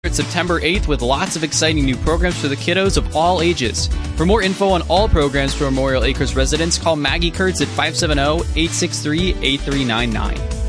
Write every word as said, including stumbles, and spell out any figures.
September eighth with lots of exciting new programs for the kiddos of all ages. For more info on all programs for Memorial Acres residents, call Maggie Kurtz at five seven zero, eight six three, eight three nine nine.